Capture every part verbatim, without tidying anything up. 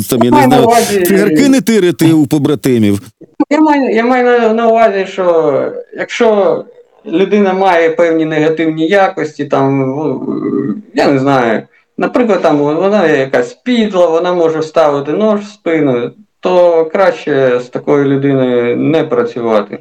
там, я, я не знаю, цигарки не тирити у побратимів. Я маю, я маю на, на увазі, що якщо людина має певні негативні якості, там, я не знаю, наприклад, там вона якась підла, вона може вставити нож в спину, то краще з такою людиною не працювати.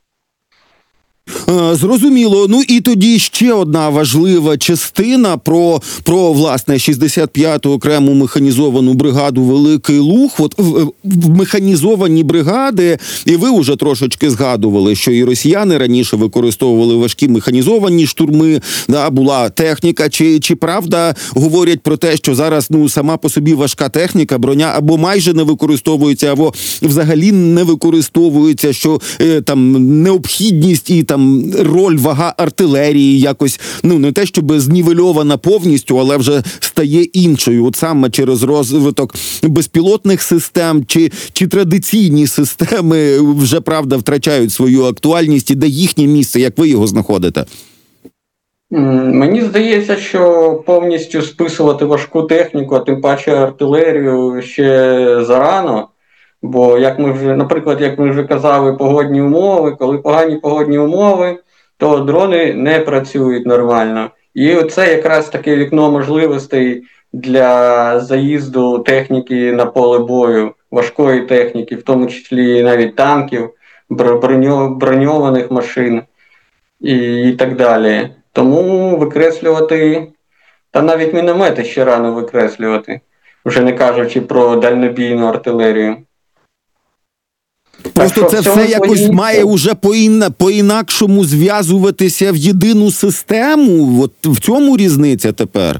Зрозуміло. Ну і тоді ще одна важлива частина про, про власне, шістдесят п'яту окрему механізовану бригаду «Великий Луг». От в, в механізовані бригади, і ви вже трошечки згадували, що і росіяни раніше використовували важкі механізовані штурми, да, була техніка. Чи, чи правда говорять про те, що зараз, ну, сама по собі важка техніка, броня або майже не використовується, або взагалі не використовується, що е, там необхідність і там роль, вага артилерії якось, ну, не те, щоб знівельована повністю, але вже стає іншою. От саме через розвиток безпілотних систем, чи, чи традиційні системи вже, правда, втрачають свою актуальність, і де їхнє місце, як ви його знаходите? Мені здається, що повністю списувати важку техніку, а тим паче артилерію, ще зарано. Бо, як ми вже, наприклад, як ми вже казали, погодні умови, коли погані погодні умови, то дрони не працюють нормально. І оце якраз таке вікно можливостей для заїзду техніки на поле бою, важкої техніки, в тому числі навіть танків, броньованих машин і, і так далі. Тому викреслювати, та навіть міномети ще рано викреслювати, вже не кажучи про дальнобійну артилерію. Просто це все якось свої... має уже по-іна, по-інакшому зв'язуватися в єдину систему? От в цьому різниця тепер?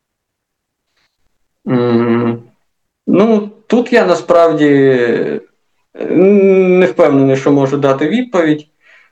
Mm. Ну, тут я насправді не впевнений, що можу дати відповідь.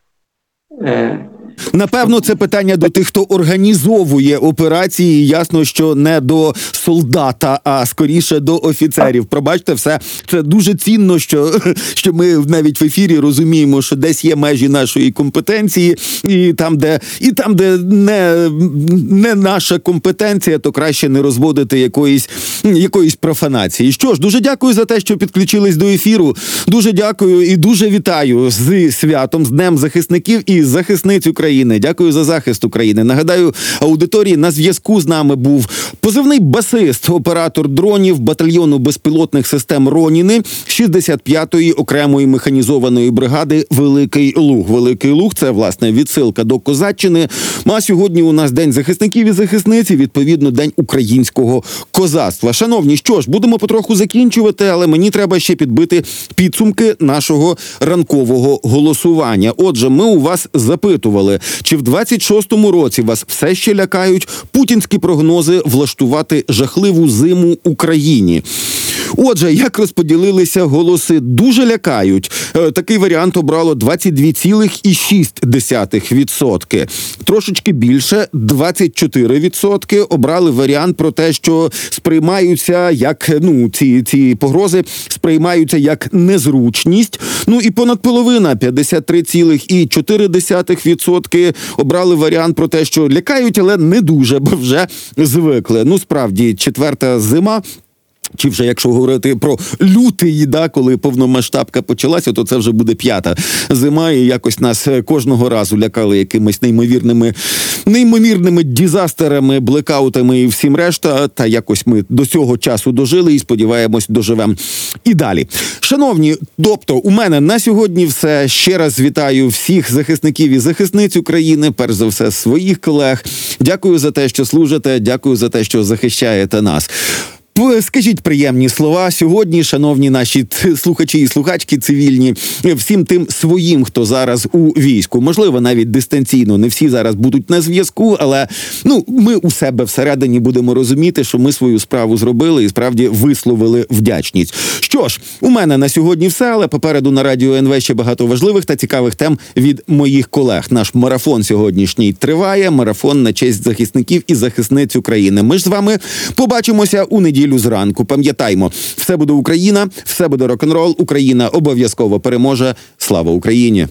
Напевно, це питання до тих, хто організовує операції. Ясно, що не до солдата, а скоріше до офіцерів. Пробачте, все це дуже цінно, що, що ми навіть в ефірі розуміємо, що десь є межі нашої компетенції, і там, де, і там, де не, не наша компетенція, то краще не розводити якоїсь, якоїсь профанації. Що ж, дуже дякую за те, що підключились до ефіру. Дуже дякую і дуже вітаю з святом, з Днем захисників і захисниць України. Дякую за захист України. Нагадаю, аудиторії, на зв'язку з нами був позивний басист, оператор дронів батальйону безпілотних систем «Роніни» шістдесят п'ятої окремої механізованої бригади «Великий Луг». «Великий Луг» – це, власне, відсилка до Козаччини. А сьогодні у нас День захисників і захисниць, і, відповідно, День українського козацтва. Шановні, що ж, будемо потроху закінчувати, але мені треба ще підбити підсумки нашого ранкового голосування. Отже, ми у вас запитували, чи в двадцять шостому році вас все ще лякають путінські прогнози влаштувати жахливу зиму Україні? Отже, як розподілилися голоси? Дуже лякають. Такий варіант обрало двадцять два цілих шість десятих відсотка. Трошечки більше, двадцять чотири відсотки обрали варіант про те, що сприймаються як, ну, ці, ці погрози сприймаються як незручність. Ну і понад половина, п'ятдесят три цілих чотири десятих відсотка обрали варіант про те, що лякають, але не дуже, бо вже звикли. Ну, справді, четверта зима, чи вже якщо говорити про лютий, да, коли повномасштабка почалася, то це вже буде п'ята зима, і якось нас кожного разу лякали якимись неймовірними, неймовірними дізастерами, блекаутами і всім решта, та якось ми до цього часу дожили і, сподіваємось, доживемо і далі. Шановні, тобто у мене на сьогодні все. Ще раз вітаю всіх захисників і захисниць України, перш за все своїх колег. Дякую за те, що служите, дякую за те, що захищаєте нас. Скажіть приємні слова сьогодні, шановні наші слухачі і слухачки цивільні, всім тим своїм, хто зараз у війську. Можливо, навіть дистанційно, не всі зараз будуть на зв'язку, але ну, ми у себе всередині будемо розуміти, що ми свою справу зробили і справді висловили вдячність. Що ж, у мене на сьогодні все, але попереду на Радіо ен ве ще багато важливих та цікавих тем від моїх колег. Наш марафон сьогоднішній триває, марафон на честь захисників і захисниць України. Ми ж з вами побачимося у неділю зранку. Пам'ятаймо, все буде Україна, все буде рок-н-рол, Україна обов'язково переможе. Слава Україні!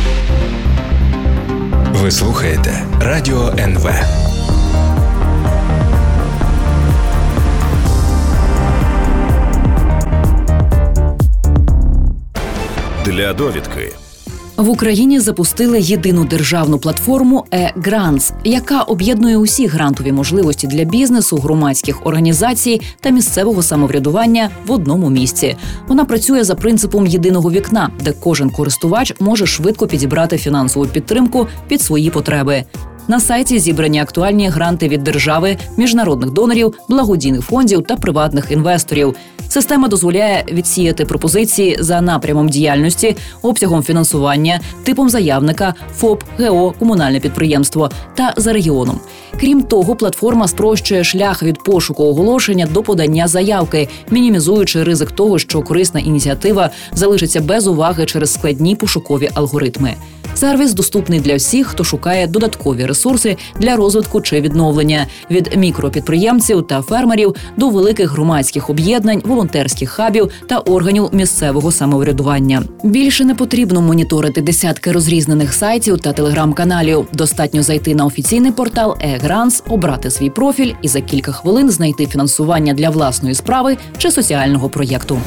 Ви слухаєте Радіо ен ве. Для довідки. В Україні запустили єдину державну платформу e-Grants, яка об'єднує усі грантові можливості для бізнесу, громадських організацій та місцевого самоврядування в одному місці. Вона працює за принципом єдиного вікна, де кожен користувач може швидко підібрати фінансову підтримку під свої потреби. На сайті зібрані актуальні гранти від держави, міжнародних донорів, благодійних фондів та приватних інвесторів. Система дозволяє відсіяти пропозиції за напрямом діяльності, обсягом фінансування, типом заявника, ФОП, ГО, комунальне підприємство та за регіоном. Крім того, платформа спрощує шлях від пошуку оголошення до подання заявки, мінімізуючи ризик того, що корисна ініціатива залишиться без уваги через складні пошукові алгоритми. Сервіс доступний для всіх, хто шукає додаткові ресурси для розвитку чи відновлення – від мікропідприємців та фермерів до великих громадських об'єднань, волонтерських хабів та органів місцевого самоврядування. Більше не потрібно моніторити десятки розрізнених сайтів та телеграм-каналів. Достатньо зайти на офіційний портал e-Grants, обрати свій профіль і за кілька хвилин знайти фінансування для власної справи чи соціального проєкту.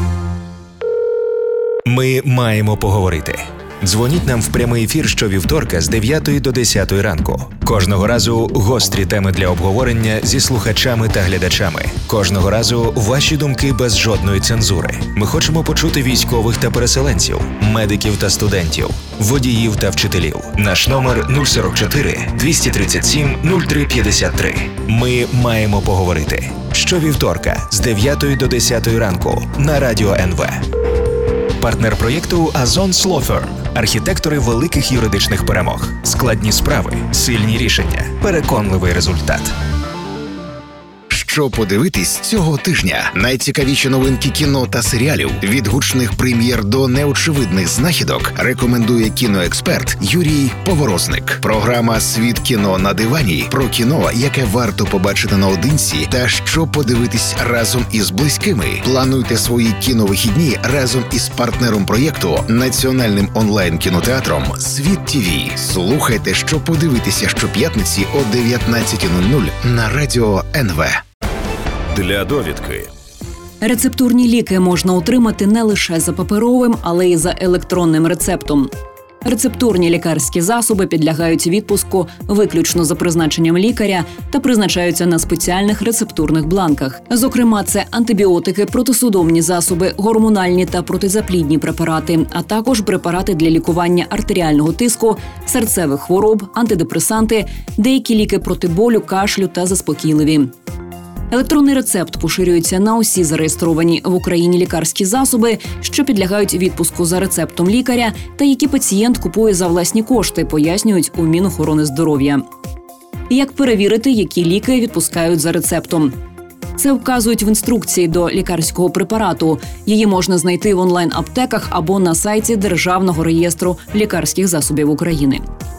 Ми маємо поговорити. Дзвоніть нам в прямий ефір щовівторка з дев'ятої до десятої ранку. Кожного разу гострі теми для обговорення зі слухачами та глядачами. Кожного разу ваші думки без жодної цензури. Ми хочемо почути військових та переселенців, медиків та студентів, водіїв та вчителів. Наш номер нуль сорок чотири двісті тридцять сім нуль три п'ятдесят три. Ми маємо поговорити. Щовівторка з дев'ятої до десятої ранку на Радіо ен ве. Партнер проєкту Azons Law Firm. Архітектори великих юридичних перемог. Складні справи, сильні рішення, переконливий результат. Що подивитись цього тижня? Найцікавіші новинки кіно та серіалів від гучних прем'єр до неочевидних знахідок рекомендує кіноексперт Юрій Поворозник. Програма «Світ кіно на дивані» про кіно, яке варто побачити наодинці та що подивитись разом із близькими. Плануйте свої кіновихідні разом із партнером проєкту, національним онлайн-кінотеатром «Світ ТІВІ». Слухайте, що подивитися щоп'ятниці о дев'ятнадцятій нуль нуль на Радіо ен ве. Для довідки. Рецептурні ліки можна отримати не лише за паперовим, але й за електронним рецептом. Рецептурні лікарські засоби підлягають відпуску виключно за призначенням лікаря та призначаються на спеціальних рецептурних бланках. Зокрема, це антибіотики, протисудомні засоби, гормональні та протизаплідні препарати, а також препарати для лікування артеріального тиску, серцевих хвороб, антидепресанти, деякі ліки проти болю, кашлю та заспокійливі. Електронний рецепт поширюється на усі зареєстровані в Україні лікарські засоби, що підлягають відпуску за рецептом лікаря та які пацієнт купує за власні кошти, пояснюють у Мінохорони здоров'я. Як перевірити, які ліки відпускають за рецептом? Це вказують в інструкції до лікарського препарату. Її можна знайти в онлайн-аптеках або на сайті Державного реєстру лікарських засобів України.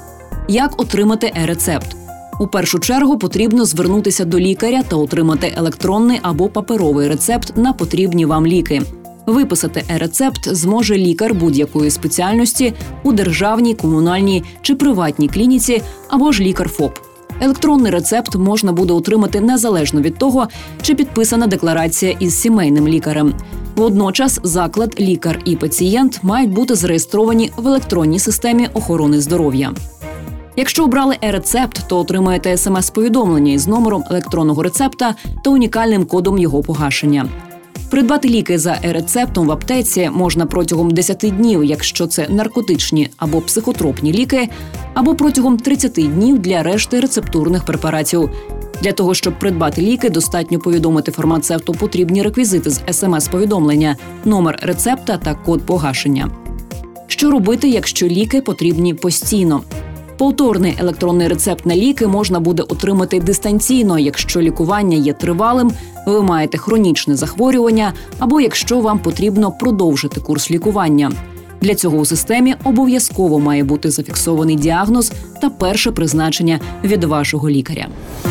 Як отримати е-рецепт? У першу чергу потрібно звернутися до лікаря та отримати електронний або паперовий рецепт на потрібні вам ліки. Виписати е-рецепт зможе лікар будь-якої спеціальності у державній, комунальній чи приватній клініці або ж лікар ФОП. Електронний рецепт можна буде отримати незалежно від того, чи підписана декларація із сімейним лікарем. Водночас заклад, лікар і пацієнт мають бути зареєстровані в електронній системі охорони здоров'я. Якщо обрали е-рецепт, то отримаєте смс-повідомлення із номером електронного рецепта та унікальним кодом його погашення. Придбати ліки за е-рецептом в аптеці можна протягом десяти днів, якщо це наркотичні або психотропні ліки, або протягом тридцяти днів для решти рецептурних препаратів. Для того, щоб придбати ліки, достатньо повідомити фармацевту потрібні реквізити з смс-повідомлення, номер рецепта та код погашення. Що робити, якщо ліки потрібні постійно? Повторний електронний рецепт на ліки можна буде отримати дистанційно, якщо лікування є тривалим, ви маєте хронічне захворювання або якщо вам потрібно продовжити курс лікування. Для цього у системі обов'язково має бути зафіксований діагноз та перше призначення від вашого лікаря.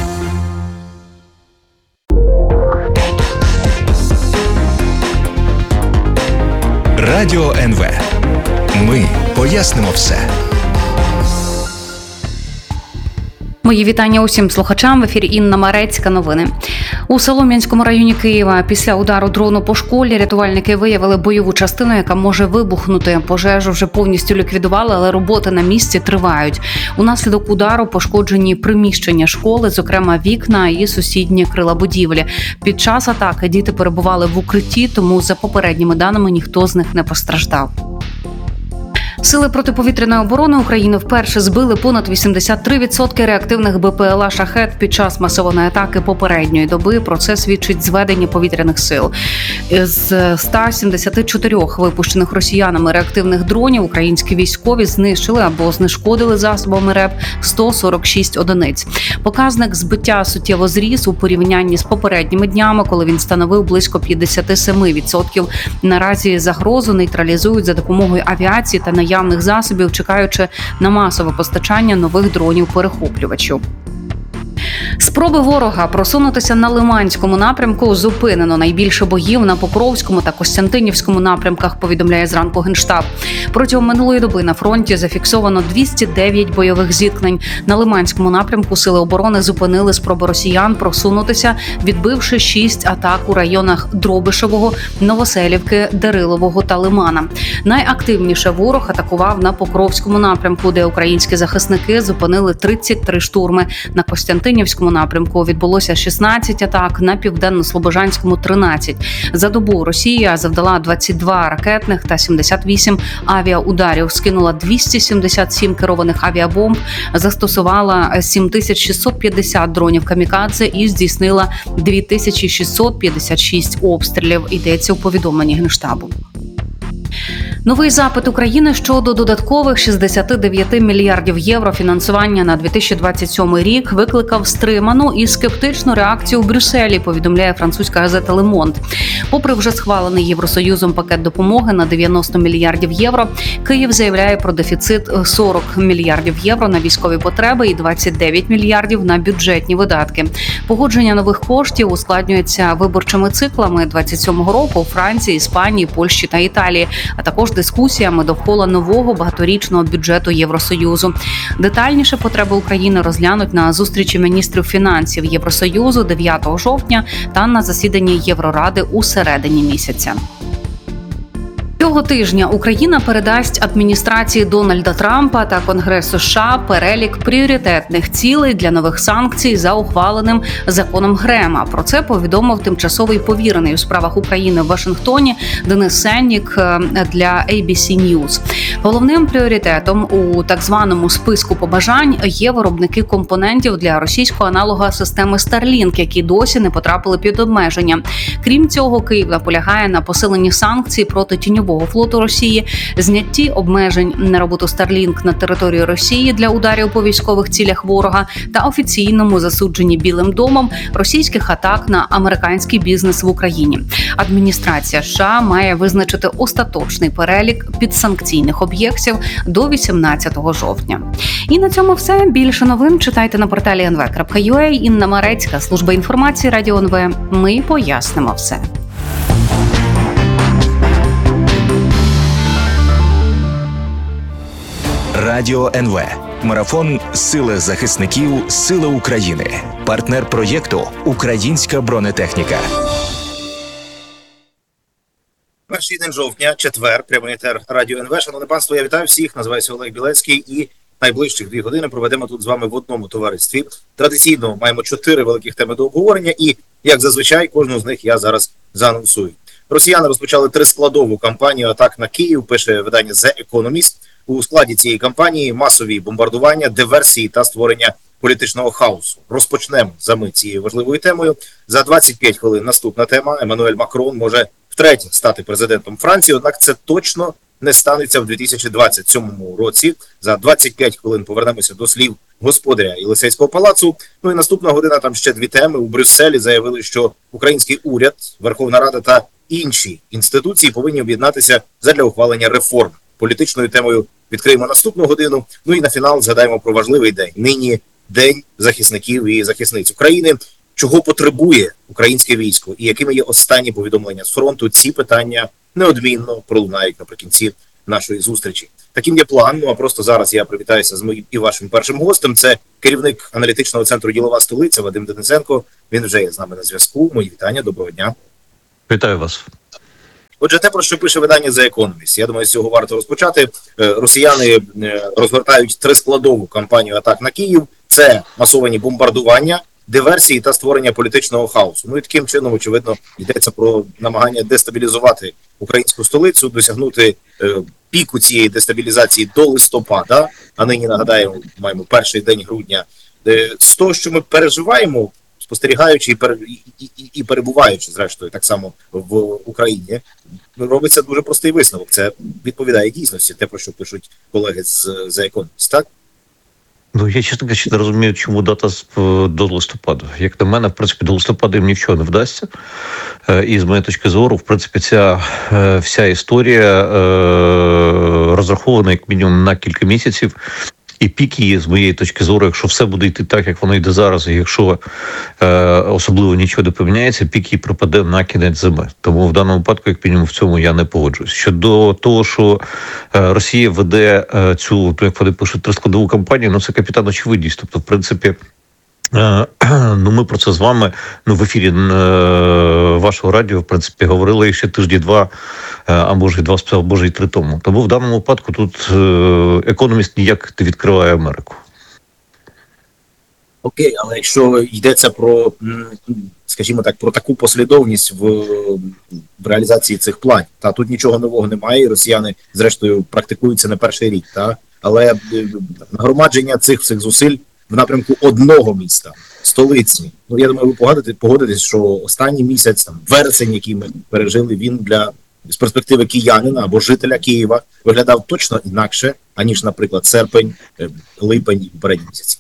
Радіо ен ве. Ми пояснимо все. Мої вітання усім слухачам. В ефірі Інна Марецька. Новини. У Солом'янському районі Києва після удару дрону по школі рятувальники виявили бойову частину, яка може вибухнути. Пожежу вже повністю ліквідували, але роботи на місці тривають. Унаслідок удару пошкоджені приміщення школи, зокрема вікна і сусідні крила будівлі. Під час атаки діти перебували в укритті, тому за попередніми даними ніхто з них не постраждав. Сили протиповітряної оборони України вперше збили понад вісімдесят три відсотки реактивних БПЛА «Шахед» під час масованої атаки попередньої доби. Про це свідчить зведення повітряних сил. З ста сімдесяти чотирьох випущених росіянами реактивних дронів українські військові знищили або знешкодили засобами РЕП сто сорок шість одиниць. Показник збиття суттєво зріс у порівнянні з попередніми днями, коли він становив близько п'ятдесят сім відсотків. Наразі загрозу нейтралізують за допомогою авіації та наявних засобів, чекаючи на масове постачання нових дронів-перехоплювачів. Спроби ворога просунутися на Лиманському напрямку зупинено. Найбільше боїв на Покровському та Костянтинівському напрямках, повідомляє зранку Генштаб. Протягом минулої доби на фронті зафіксовано двісті дев'ять бойових зіткнень. На Лиманському напрямку сили оборони зупинили спроби росіян просунутися, відбивши шість атак у районах Дробишевого, Новоселівки, Дерилового та Лимана. Найактивніше ворог атакував на Покровському напрямку, де українські захисники зупинили тридцять три штурми. На Костянтинівському напрямку відбулося шістнадцять атак, на Південно-Слобожанському – тринадцять. За добу Росія завдала двадцять два ракетних та сімдесят вісім авіаударів, скинула двісті сімдесят сім керованих авіабомб, застосувала сім тисяч шістсот п'ятдесят дронів камікадзе і здійснила дві тисячі шістсот п'ятдесят шість обстрілів, йдеться у повідомленні Генштабу. Новий запит України щодо додаткових шістдесят дев'ять мільярдів євро фінансування на дві тисячі двадцять сьомий рік викликав стриману і скептичну реакцію в Брюсселі, повідомляє французька газета «Ле Монд». Попри вже схвалений Євросоюзом пакет допомоги на дев'яносто мільярдів євро, Київ заявляє про дефіцит сорок мільярдів євро на військові потреби і двадцять дев'ять мільярдів на бюджетні видатки. Погодження нових коштів ускладнюється виборчими циклами двадцять сьомого року у Франції, Іспанії, Польщі та Італії, а також дискусіями довкола нового багаторічного бюджету Євросоюзу. Детальніше потреби України розглянуть на зустрічі міністрів фінансів Євросоюзу дев'ятого жовтня та на засіданні Євроради у середині місяця. Цього тижня Україна передасть адміністрації Дональда Трампа та Конгресу США перелік пріоритетних цілей для нових санкцій за ухваленим законом Грема. Про це повідомив тимчасовий повірений у справах України в Вашингтоні Денис Сеннік для ей бі сі News. Головним пріоритетом у так званому списку побажань є виробники компонентів для російського аналога системи Starlink, які досі не потрапили під обмеження. Крім цього, Київ наполягає на посиленні санкцій проти тіньового флоту Росії, знятті обмежень на роботу Starlink на території Росії для ударів по військових цілях ворога та офіційному засудженні Білим домом російських атак на американський бізнес в Україні. Адміністрація США має визначити остаточний перелік підсанкційних об'єктів до вісімнадцятого жовтня. І на цьому все. Більше новин читайте на порталі ен ве крапка ю а. Інна Марецька, служба інформації Радіо ен ве. Ми пояснимо все. Радіо ен ве. Марафон «Сили захисників. Сили України». Партнер проєкту «Українська бронетехніка». Перший день жовтня, четвер, прямий етер Радіо ен ве. Шановне панство, я вітаю всіх. Називаюся Олег Білецький і найближчих дві години проведемо тут з вами в одному товаристві. Традиційно маємо чотири великих теми до обговорення і, як зазвичай, кожну з них я зараз заанонсую. Росіяни розпочали трискладову кампанію атак на Київ, пише видання The Economist. У складі цієї кампанії масові бомбардування, диверсії та створення політичного хаосу. Розпочнемо за мить цією важливою темою. За двадцять п'ять хвилин наступна тема. Еммануель Макрон може втретє стати президентом Франції, однак це точно не станеться в дві тисячі двадцять сьомому році. За двадцять п'ять хвилин повернемося до слів господаря Єлисейського палацу. Ну і наступна година, там ще дві теми. У Брюсселі заявили, що український уряд, Верховна Рада та інші інституції повинні об'єднатися задля ухвалення реформ. Політичною темою відкриємо наступну годину. Ну і на фінал згадаємо про важливий день. Нині День захисників і захисниць України. Чого потребує українське військо і якими є останні повідомлення з фронту? Ці питання неодмінно пролунають наприкінці нашої зустрічі. Таким є план. Ну а просто зараз я привітаюся з моїм і вашим першим гостем. Це керівник аналітичного центру «Ділова столиця» Вадим Денисенко. Він вже є з нами на зв'язку. Мої вітання, доброго дня. Вітаю вас. Отже, те, про що пише видання The Economist. Я думаю, з цього варто розпочати. Росіяни розгортають трискладову кампанію атак на Київ. Це масовані бомбардування, диверсії та створення політичного хаосу. Ну і таким чином, очевидно, йдеться про намагання дестабілізувати українську столицю, досягнути е, піку цієї дестабілізації до листопада, а нині, нагадаємо, маємо перший день грудня. Е, з того, що ми переживаємо, спостерігаючи і, пере, і, і, і перебуваючи, зрештою, так само в Україні, робиться дуже простий висновок. Це відповідає дійсності, те, про що пишуть колеги з The Economist, так? Ну, я, чесно кажучи, не розумію, чому дата до листопаду. Як на мене, в принципі, до листопада їм нічого не вдасться. І з моєї точки зору, в принципі, ця вся історія розрахована, як мінімум, на кілька місяців. І пік її, з моєї точки зору, якщо все буде йти так, як воно йде зараз, і якщо е, особливо нічого не поміняється, пік її припаде на кінець зими. Тому в даному випадку, як мінімум, в цьому я не погоджуюсь. Щодо того, що е, Росія веде е, цю, як вони пишуть, трискладову кампанію, ну це капітан очевидність. Тобто, в принципі, ну, ми про це з вами ну, в ефірі вашого радіо, в принципі, говорили ще тижні два, а може і два, а може і три тому. Тому в даному випадку тут економіст ніяк не відкриває Америку. Окей, але якщо йдеться про, скажімо так, про таку послідовність в, в реалізації цих планів, та тут нічого нового немає, і росіяни, зрештою, практикуються не перший рік, та? Але нагромадження цих всіх зусиль в напрямку одного міста, столиці. Ну, я думаю, ви погодитесь, погодитесь, що останній місяць, там, вересень, який ми пережили, він для, з перспективи киянина або жителя Києва виглядав точно інакше, аніж, наприклад, серпень, липень і попередні місяці.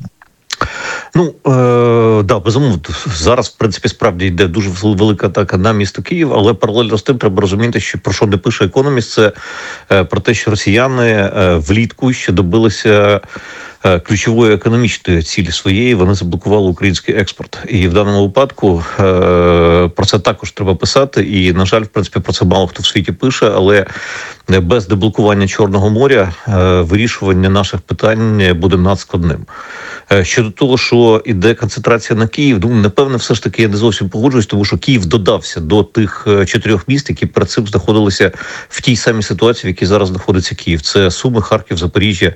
Ну, е, да, безумовно, зараз, в принципі, справді йде дуже велика атака на місто Київ, але паралельно з тим треба розуміти, що про що не пише економіст, це е, про те, що росіяни е, влітку ще добилися е, ключової економічної цілі своєї, вони заблокували український експорт. І в даному випадку е, про це також треба писати, і, на жаль, в принципі, про це мало хто в світі пише, але без деблокування Чорного моря е, вирішування наших питань буде надскладним. Щодо того, що іде концентрація на Київ, ну, напевне, все ж таки я не зовсім погоджуюсь, тому що Київ додався до тих чотирьох міст, які перед цим знаходилися в тій самій ситуації, в якій зараз знаходиться Київ. Це Суми, Харків, Запоріжжя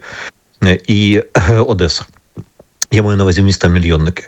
і Одеса. Я маю на увазі міста-мільйонники.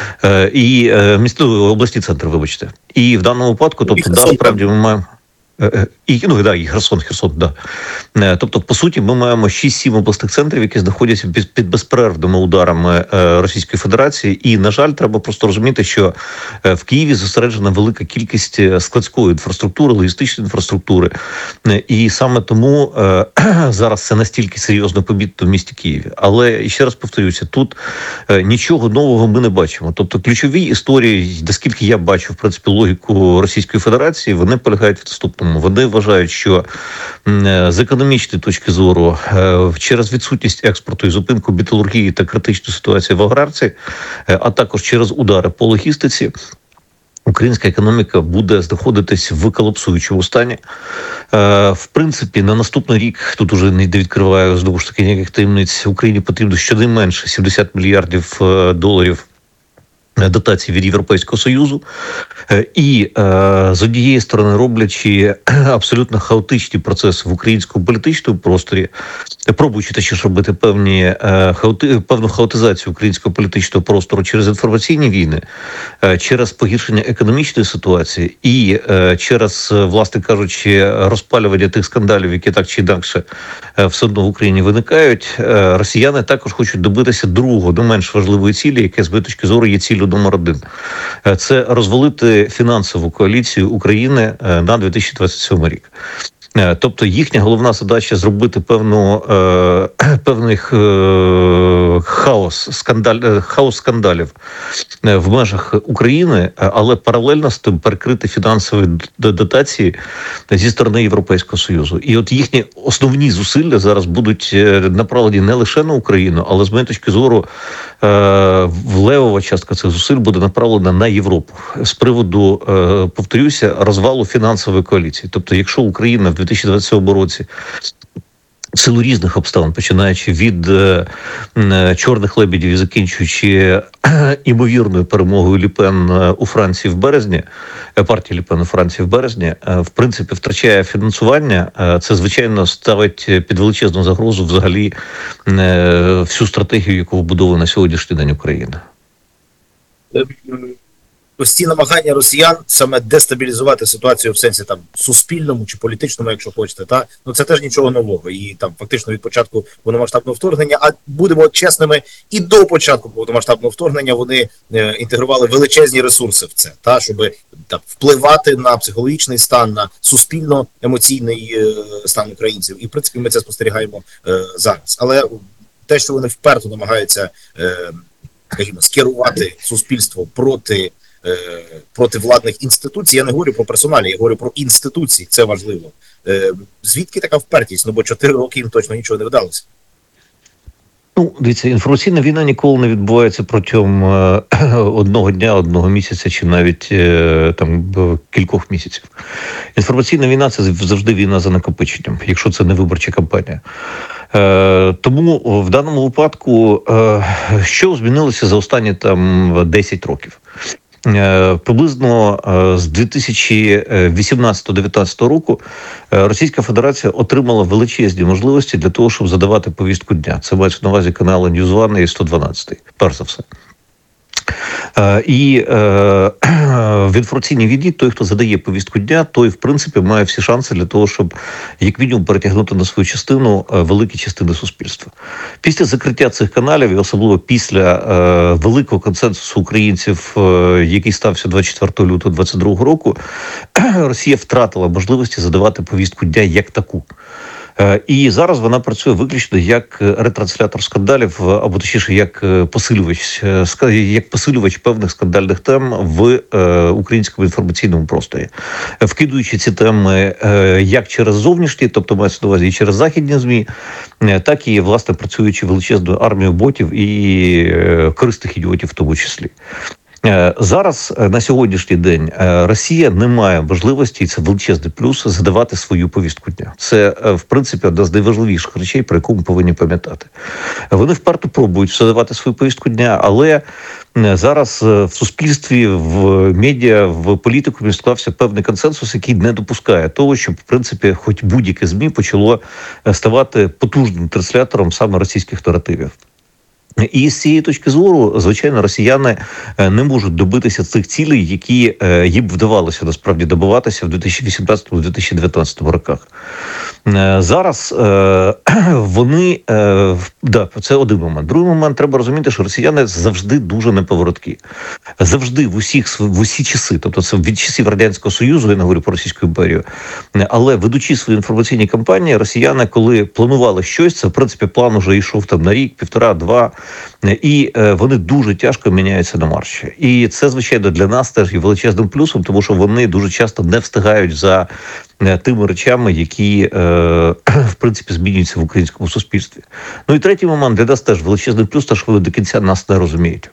І місто, обласні центри, вибачте. І в даному випадку, тобто, да, справді ми маємо... І, ну, да, і Херсон, Херсон, да. Тобто, по суті, ми маємо шість-сім обласних центрів, які знаходяться під, під безперервними ударами Російської Федерації. І, на жаль, треба просто розуміти, що в Києві зосереджена велика кількість складської інфраструктури, логістичної інфраструктури. І саме тому е, зараз це настільки серйозно помітно в місті Києві. Але, ще раз повторюся, тут е, нічого нового ми не бачимо. Тобто, ключові історії, наскільки я бачу, в принципі, логіку Російської Федерації, вони полягають в наступному. Вони вважають, що з економічної точки зору через відсутність експорту і зупинку металургії та критичну ситуацію в аграрці, а також через удари по логістиці, українська економіка буде знаходитись в колапсуючому стані. В принципі, на наступний рік, тут уже не відкриваю, знову ж таки, ніяких таємниць, Україні потрібно щонайменше сімдесят мільярдів доларів дотацій від Європейського Союзу, і е, з однієї сторони роблячи абсолютно хаотичні процеси в українському політичному просторі, пробуючи точніше робити певні е, хаоти, певну хаотизацію українського політичного простору через інформаційні війни, е, через погіршення економічної ситуації і е, через, власне кажучи, розпалювання тих скандалів, які так чи інакше е, все одно в Україні виникають, е, росіяни також хочуть добитися другого, не менш важливої цілі, яке з моєї точки зору є ціллю номер один. Е, це розвалити фінансову коаліцію України на дві тисячі двадцять сьомий рік. Тобто їхня головна задача зробити певну е, певний е, хаос, скандаль, хаос скандалів в межах України, але паралельно з тим перекрити фінансові дотації зі сторони Європейського Союзу. І от їхні основні зусилля зараз будуть направлені не лише на Україну, але з моєї точки зору е, левова частка цих зусиль буде направлена на Європу з приводу, е, повторюся, розвалу фінансової коаліції. Тобто, якщо Україна в дві тисячі двадцять сьомому році. В силу різних обставин, починаючи від е, е, чорних лебедів і закінчуючи е, імовірною перемогою Лі Пен у Франції в березні, е, партії Лі Пен у Франції в березні, е, в принципі, втрачає фінансування. Е, це, звичайно, ставить під величезну загрозу взагалі е, всю стратегію, яку вбудовує на сьогоднішній день Україна. Ось ці намагання росіян саме дестабілізувати ситуацію в сенсі там суспільному чи політичному, якщо хочете, та ну це теж нічого нового. І там фактично від початку повномасштабного вторгнення, а будемо чесними, і до початку повномасштабного вторгнення вони е, інтегрували величезні ресурси в це, та щоб там впливати на психологічний стан, на суспільно-емоційний е, стан українців. І в принципі ми це спостерігаємо е, зараз. Але те, що вони вперто намагаються, е, скажімо, скерувати суспільство проти проти владних інституцій, я не говорю про персоналі, я говорю про інституції, це важливо. Звідки така впертість? Ну, бо чотири роки їм точно нічого не вдалося. Ну, дивіться, інформаційна війна ніколи не відбувається протягом е, одного дня, одного місяця чи навіть е, там кількох місяців. Інформаційна війна – це завжди війна за накопиченням, якщо це не виборча кампанія. Е, тому в даному випадку, е, що змінилося за останні там десять років? Приблизно з дві тисячі вісімнадцятого дев'ятнадцятого року Російська Федерація отримала величезні можливості для того, щоб задавати повістку дня. Це мається на увазі канали Ньюз Ван і сто дванадцять, перш за все. І в інформаційній війні той, хто задає повістку дня, той, в принципі, має всі шанси для того, щоб, як мінімум, перетягнути на свою частину великі частини суспільства. Після закриття цих каналів, і особливо після великого консенсусу українців, який стався двадцять четвертого лютого двадцять другого року, Росія втратила можливості задавати повістку дня як таку. І зараз вона працює виключно як ретранслятор скандалів, або точніше, як посилювач, як посилювач певних скандальних тем в українському інформаційному просторі, вкидуючи ці теми як через зовнішні, тобто мається на увазі і через західні ЗМІ, так і, власне, працюючи величезною армією ботів і корисних ідіотів в тому числі. Зараз, на сьогоднішній день, Росія не має можливості, і це величезний плюс, задавати свою повістку дня. Це, в принципі, одна з найважливіших речей, про яку ми повинні пам'ятати. Вони вперто пробують задавати свою повістку дня, але зараз в суспільстві, в медіа, в політику склався певний консенсус, який не допускає того, щоб, в принципі, хоч будь-яке ЗМІ почало ставати потужним транслятором саме російських наративів. І з цієї точки зору, звичайно, росіяни не можуть добитися цих цілей, які їм вдавалося насправді добиватися в дві тисячі вісімнадцятому - дві тисячі дев'ятнадцятому роках. Зараз вони, да, це один момент. Другий момент, треба розуміти, що росіяни завжди дуже неповороткі. Завжди в усіх, в усі часи, тобто це від часів Радянського Союзу, я не говорю про Російську імперію, але ведучи свої інформаційні кампанії, росіяни, коли планували щось, це, в принципі, план уже йшов там на рік, півтора, два, і вони дуже тяжко міняються на марші. І це, звичайно, для нас теж є величезним плюсом, тому що вони дуже часто не встигають за тими речами, які, в принципі, змінюються в українському суспільстві. Ну і третій момент, для нас теж величезний плюс, те, що вони до кінця нас не розуміють.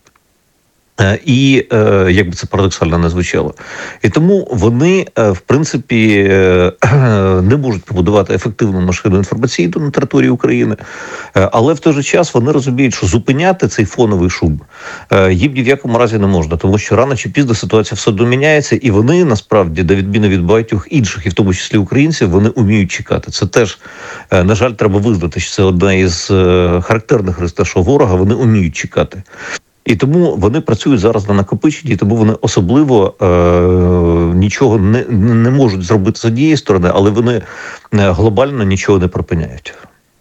І, як би це парадоксально не звучало. І тому вони, в принципі, не можуть побудувати ефективну машину інформаційну на території України, але в той же час вони розуміють, що зупиняти цей фоновий шум їм ні в якому разі не можна, тому що рано чи пізно ситуація все одно міняється, і вони, насправді, на відміну від багатьох інших, і в тому числі українців, вони вміють чекати. Це теж, на жаль, треба визнати, що це одна із характерних рис нашого ворога, вони вміють чекати. І тому вони працюють зараз на накопиченні, і тому вони особливо е, нічого не, не можуть зробити з однієї сторони, але вони глобально нічого не припиняють.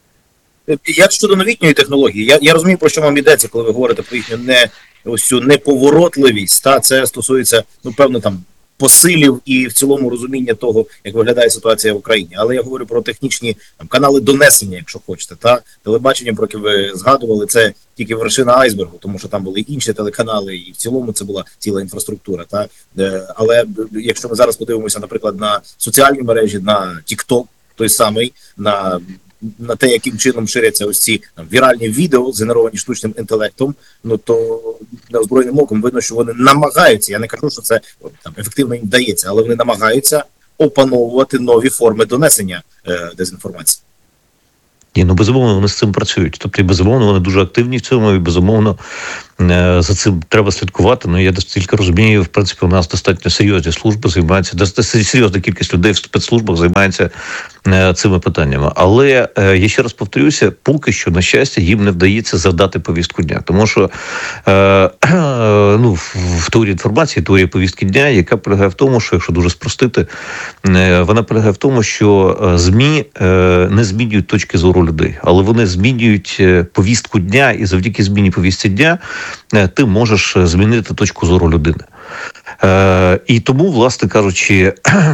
Як щодо новітньої технології, я, я розумію, про що вам йдеться, коли ви говорите про їхню не, ось цю неповоротливість, та це стосується, ну, певно, там, посилів і в цілому розуміння того, як виглядає ситуація в Україні. Але я говорю про технічні там, канали донесення, якщо хочете. Та телебачення, про яке ви згадували, це тільки вершина айсбергу, тому що там були інші телеканали, і в цілому це була ціла інфраструктура. Та але якщо ми зараз подивимося, наприклад, на соціальні мережі, на TikTok, той самий, на на те, яким чином ширяться ось ці там, віральні відео, згенеровані штучним інтелектом, ну то неозброєним оком видно, що вони намагаються, я не кажу, що це там ефективно їм вдається, але вони намагаються опановувати нові форми донесення е, дезінформації. Ні, ну безумовно вони з цим працюють. Тобто, і безумовно, вони дуже активні в цьому, і безумовно за цим треба слідкувати. Ну я тільки розумію, в принципі, у нас достатньо серйозні служби займаються, достатньо серйозна кількість людей в спецслужбах займається цими питаннями. Але я ще раз повторюся, поки що, на щастя, їм не вдається завдати повістку дня. Тому що е, ну, в теорії інформації, теорія повістки дня, яка полягає в тому, що, якщо дуже спростити, вона полягає в тому, що ЗМІ не змінюють точки зору людей, але вони змінюють повістку дня, і завдяки зміні повістки дня ти можеш змінити точку зору людини. Е, і тому, власне кажучи,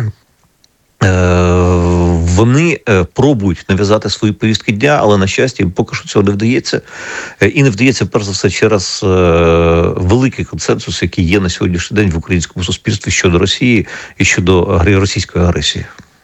е, вони пробують нав'язати свої повістки дня, але, на щастя, їм поки що цього не вдається. І не вдається, перш за все, через е, великий консенсус, який є на сьогоднішній день в українському суспільстві щодо Росії і щодо російської агресії.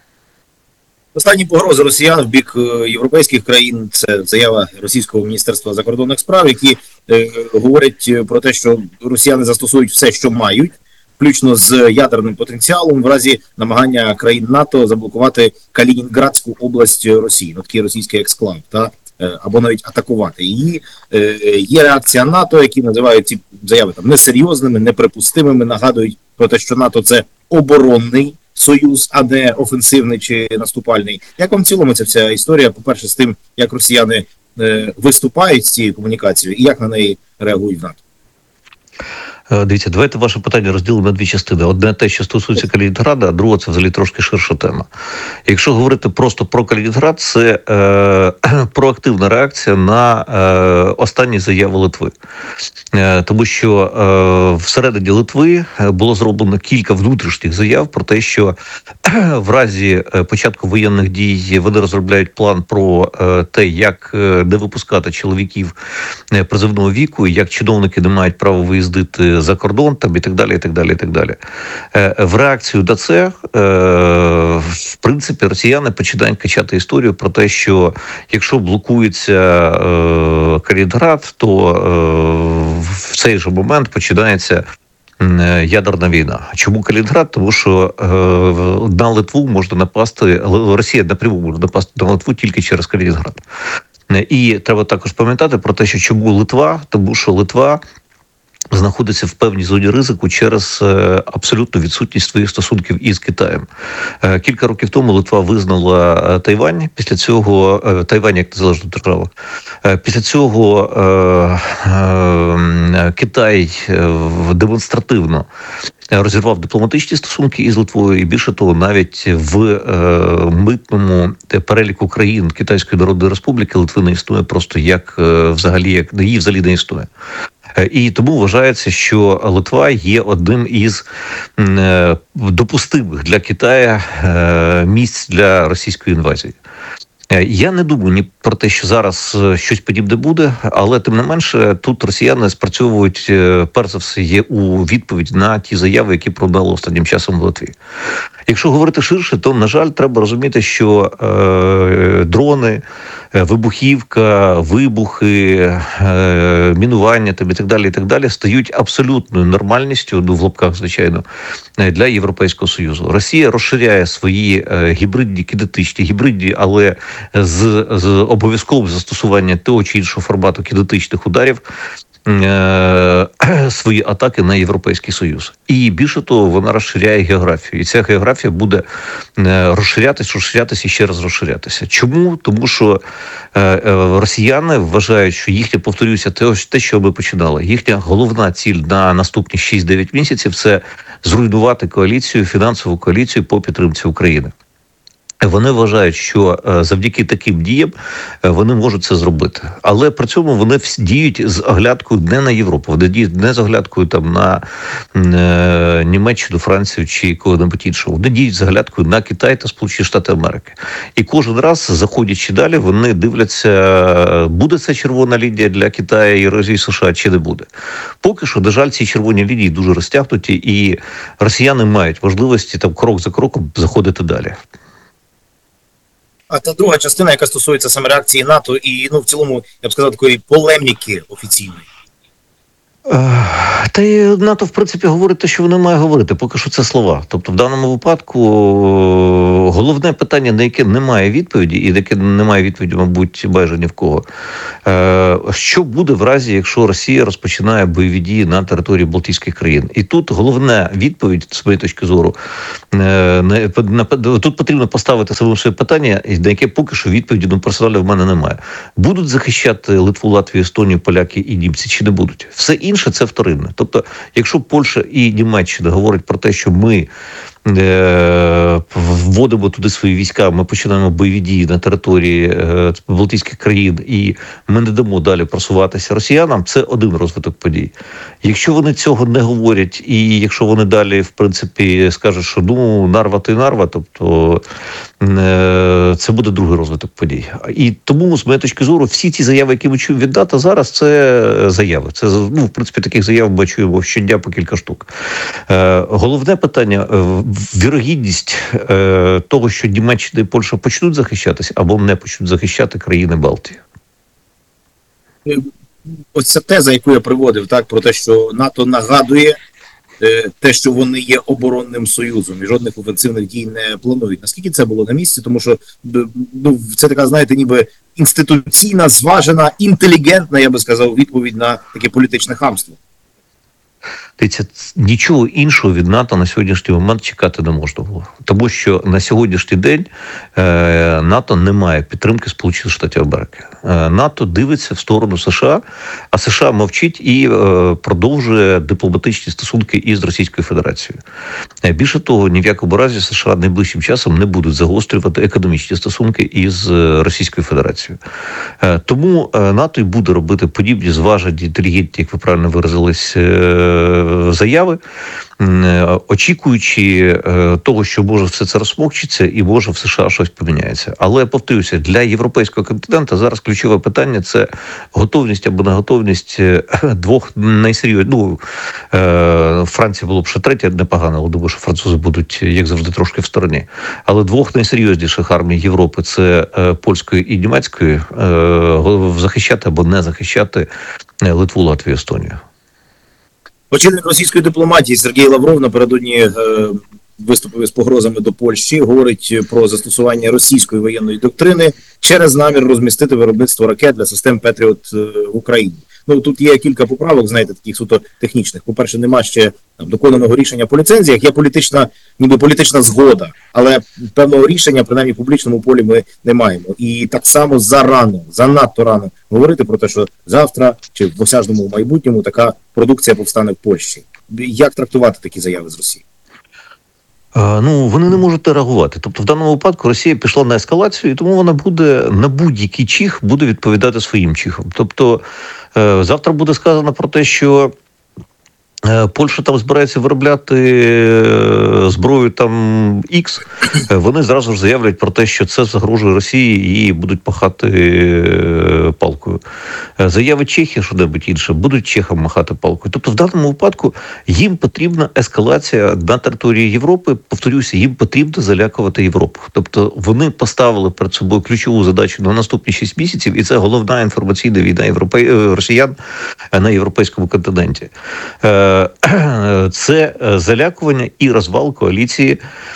Останні погрози росіян в бік європейських країн – це заява Російського міністерства закордонних справ, які е, говорять про те, що росіяни застосують все, що мають, включно з ядерним потенціалом, в разі намагання країн НАТО заблокувати Калінінградську область Росії, ну, такий російський ексклав, та, е, або навіть атакувати її. Е, є реакція НАТО, які називають ці заяви там несерйозними, неприпустимими, нагадують про те, що НАТО – це оборонний союз, а не офенсивний чи наступальний. Як вам в цілому ця вся історія, по-перше, з тим, як росіяни е, виступають з цією комунікацією, і як на неї реагують в НАТО? Дивіться, давайте ваше питання розділимо на дві частини. Одне те, що стосується Калінінграда, а друге – це взагалі трошки ширша тема. Якщо говорити просто про Калінінград, це е, проактивна реакція на е, останні заяви Литви. Е, тому що е, всередині Литви було зроблено кілька внутрішніх заяв про те, що е, в разі початку воєнних дій вони розробляють план про е, те, як не випускати чоловіків призовного віку, як чиновники не мають права виїздити за кордон, там, і так далі, і так далі, і так далі. В реакцію на це, в принципі, росіяни починають качати історію про те, що якщо блокується Калінінград, то в цей же момент починається ядерна війна. Чому Калінінград? Тому що на Литву можна напасти, Росія напряму може напасти на Литву тільки через Калінінград. І треба також пам'ятати про те, що чому Литва? Тому що Литва знаходиться в певній зоні ризику через е, абсолютну відсутність своїх стосунків із Китаєм. Е, кілька років тому Литва визнала е, Тайвань, після цього е, Тайвань як незалежна держава. Е, після цього е, е, Китай е, демонстративно розірвав дипломатичні стосунки із Литвою, і більше того, навіть в е, митному переліку країн Китайської Народної Республіки Литви не існує просто як е, взагалі, як її взагалі не існує. І тому вважається, що Литва є одним із е, допустимих для Китаю е, місць для російської інвазії. Я не думаю ні про те, що зараз щось подібне буде, але тим не менше тут росіяни спрацьовують, перш за все, є у відповідь на ті заяви, які пролунали останнім часом в Литві. Якщо говорити ширше, то, на жаль, треба розуміти, що е, дрони, вибухівка, вибухи, е, мінування там, і так далі, і так далі стають абсолютною нормальністю, ну, в лапках, звичайно, для Європейського Союзу. Росія розширяє свої е, гібридні, кінетичні, гібридні, але з, з обов'язковим застосуванням того чи іншого формату кінетичних ударів е, свої атаки на Європейський Союз. І більше того, вона розширяє географію. І ця географія буде е, розширятися, розширятися і ще раз розширятися. Чому? Тому що е, е, росіяни вважають, що їхня, повторюся, те, те, що ми починали, їхня головна ціль на наступні шість-дев'ять місяців – це зруйнувати коаліцію, фінансову коаліцію по підтримці України. Вони вважають, що завдяки таким діям вони можуть це зробити. Але при цьому вони діють з оглядкою не на Європу, вони діють не з оглядкою там, на е, Німеччину, Францію чи кого-небудь іншого. Вони діють з оглядкою на Китай та Сполучені Штати Америки. І кожен раз, заходячи далі, вони дивляться, буде це червона лінія для Китаю і Росії, США чи не буде. Поки що, на жаль, ці червоні лінії дуже розтягнуті, і росіяни мають можливості там крок за кроком заходити далі. А та друга частина, яка стосується саме реакції НАТО і, ну, в цілому, я б сказав, такої полеміки офіційної. Та й НАТО, в принципі, говорить те, що воно має говорити. Поки що це слова. Тобто, в даному випадку головне питання, на яке немає відповіді, і на яке немає відповіді, мабуть, майже ні в кого. Що буде в разі, якщо Росія розпочинає бойові дії на території Балтійських країн? І тут головна відповідь, з моєї точки зору, тут потрібно поставити саме своє питання, на яке поки що відповіді ну, персонально в мене немає. Будуть захищати Литву, Латвію, Естонію, поляки і німці, чи не будуть? Все інше – це вторинне. Тобто, якщо Польща і Німеччина говорять про те, що ми е- вводимо туди свої війська, ми починаємо бойові дії на території е- Балтійських країн, і ми не дамо далі просуватися росіянам, це один розвиток подій. Якщо вони цього не говорять, і якщо вони далі, в принципі, скажуть, що ну, нарва то й нарва, тобто е- це буде другий розвиток подій. І тому, з моєї точки зору, всі ці заяви, які ми чуємо від НАТО зараз, це заяви. Це, ну, в принципі, таких заяв ми чуємо щодня по кілька штук. Е, головне питання – вірогідність е, того, що Німеччина і Польща почнуть захищатися або не почнуть захищати країни Балтії. Ось ця теза, яку я приводив, так, про те, що НАТО нагадує е, те, що вони є оборонним союзом і жодних офенсивних дій не планують. Наскільки це було на місці? Тому що ну, це така, знаєте, ніби інституційна, зважена, інтелігентна, я би сказав, відповідь на таке політичне хамство. Дивіться, нічого іншого від НАТО на сьогоднішній момент чекати не можна було. Тому що на сьогоднішній день е, НАТО не має підтримки Сполучених Штатів Америки. Е, НАТО дивиться в сторону США, а США мовчить і е, продовжує дипломатичні стосунки із Російською Федерацією. Е, більше того, ні в якому разі США найближчим часом не будуть загострювати економічні стосунки із Російською Федерацією. Е, тому е, НАТО і буде робити подібні зважені, інтелігентні, як ви правильно виразились, е, заяви, очікуючи того, що може все це розсмокчиться і може в США щось поміняється. Але, повторюся, для європейського континенту зараз ключове питання – це готовність або неготовність двох найсерйозніших. Ну, Франція було б ще третя непогано, але думаю, що французи будуть, як завжди, трошки в стороні. Але двох найсерйозніших армій Європи – це польської і німецької, захищати або не захищати Литву, Латвію, Естонію. Очільник російської дипломатії Сергій Лавров напередодні е, виступив з погрозами до Польщі, говорить про застосування російської воєнної доктрини через намір розмістити виробництво ракет для систем Петріот в Україні. Ну, тут є кілька поправок, знаєте, таких суто технічних. По-перше, нема ще там доконаного рішення по ліцензіях, є політична, ніби політична згода, але певного рішення, принаймні в публічному полі, ми не маємо. І так само зарано, занадто рано говорити про те, що завтра чи в осяжному майбутньому така продукція повстане в Польщі. Як трактувати такі заяви з Росії? Ну, вони не можуть реагувати. Тобто, в даному випадку Росія пішла на ескалацію, і тому вона буде на будь-який чих буде відповідати своїм чихом. Тобто, завтра буде сказано про те, що Польща там збирається виробляти зброю там X, вони зразу ж заявлять про те, що це загрожує Росії і будуть пахати палкою. Заяви Чехії, що-небудь інше, будуть чехам махати палкою. Тобто в даному випадку їм потрібна ескалація на території Європи. Повторюся, їм потрібно залякувати Європу. Тобто вони поставили перед собою ключову задачу на наступні шість місяців, і це головна інформаційна війна європей... росіян на європейському континенті. Це залякування і розвал коаліції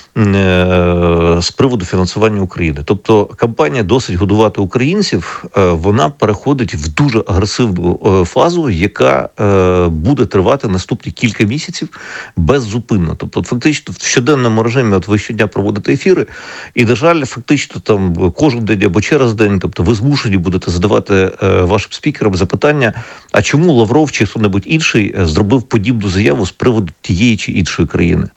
з приводу фінансування України. Тобто кампанія «Досить годувати українців», вона переходить в дуже агресивну фазу, яка буде тривати наступні кілька місяців беззупинно. Тобто фактично в щоденному режимі от ви щодня проводите ефіри, і, на жаль, фактично там кожен день або через день, тобто ви змушені будете задавати вашим спікерам запитання, а чому Лавров чи хто-небудь інший зробив подібну заяву з приводу тієї чи іншої країни?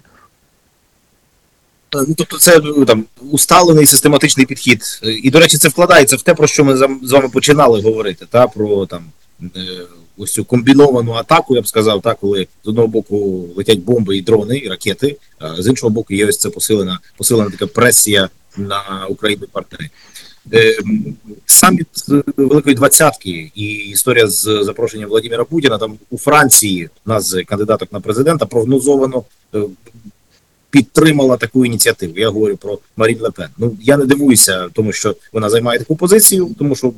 Ну, тобто це там усталений систематичний підхід. І, до речі, це вкладається в те, про що ми з вами починали говорити, та про там ось цю комбіновану атаку, я б сказав, та, коли з одного боку летять бомби і дрони, і ракети, а з іншого боку є ось це посилена, посилена така пресія на Україну і партнери. Саміт Великої Двадцятки і історія з запрошенням Владимира Путіна, там у Франції, нас з кандидаток на президента, прогнозовано підтримала таку ініціативу. Я говорю про Марін Ле Пен. Ну, я не дивуюся, тому що вона займає таку позицію, тому що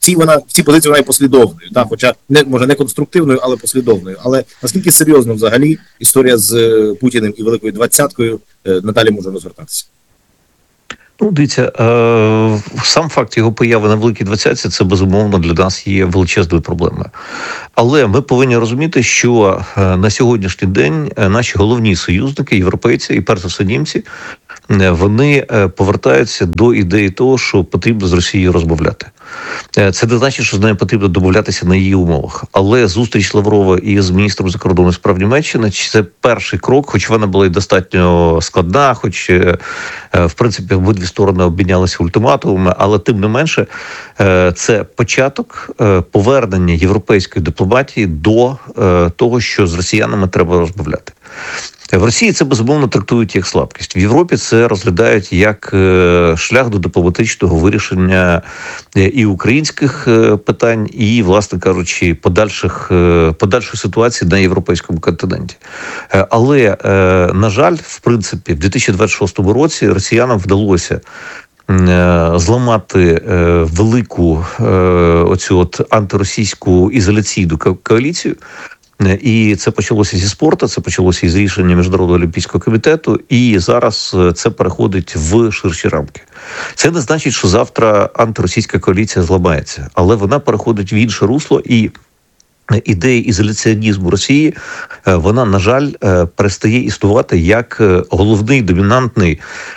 цій вона в цій позиції вона є послідовною, так, хоча не може не конструктивною, але послідовною. Але наскільки серйозно взагалі історія з Путіним і Великою двадцяткою надалі може розвертатися? Ну, дивіться, е, сам факт його появи на Великій двадцятці – це, безумовно, для нас є величезною проблемою. Але ми повинні розуміти, що на сьогоднішній день наші головні союзники, європейці і, перш за все, німці, вони повертаються до ідеї того, що потрібно з Росією розмовляти. Це не значить, що з нею потрібно домовлятися на її умовах. Але зустріч Лаврова із міністром закордонних справ Німеччини – це перший крок, хоч вона була і достатньо складна, хоч, в принципі, обидві сторони обмінялися ультиматумами, але тим не менше, це початок повернення європейської дипломатії до того, що з росіянами треба розмовляти. В Росії це, безумовно, трактують як слабкість. В Європі це розглядають як шлях до дипломатичного вирішення і українських питань, і, власне кажучи, подальших, подальшої ситуації на європейському континенті. Але, на жаль, в принципі, в дві тисячі двадцять шостому році росіянам вдалося зламати велику оцю от антиросійську ізоляційну коаліцію. І це почалося зі спорту, це почалося із рішення Міжнародного олімпійського комітету, і зараз це переходить в ширші рамки. Це не значить, що завтра антиросійська коаліція зламається, але вона переходить в інше русло, і ідея ізоляціонізму Росії, вона, на жаль, перестає існувати як головний, домінантний,